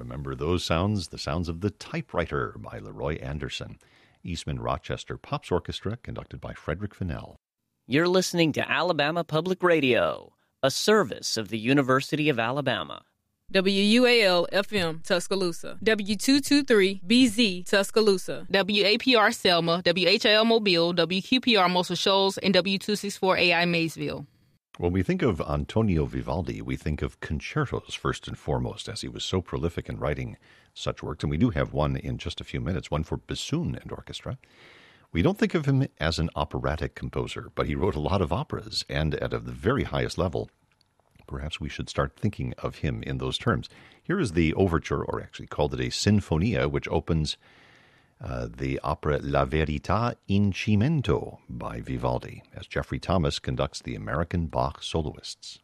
Remember those sounds? The sounds of the typewriter by Leroy Anderson. Eastman Rochester Pops Orchestra, conducted by Frederick Fennell. You're listening to Alabama Public Radio, a service of the University of Alabama. WUAL-FM, Tuscaloosa. W223-BZ, Tuscaloosa. WAPR Selma, WHIL Mobile, WQPR Muscle Shoals, and W264AI Maysville. When we think of Antonio Vivaldi, we think of concertos first and foremost, as he was so prolific in writing such works. And we do have one in just a few minutes, one for bassoon and orchestra. We don't think of him as an operatic composer, but he wrote a lot of operas, and at the very highest level. Perhaps we should start thinking of him in those terms. Here is the overture, or actually called it a sinfonia, which opens the opera La Verità in Cimento by Vivaldi, as Jeffrey Thomas conducts the American Bach soloists.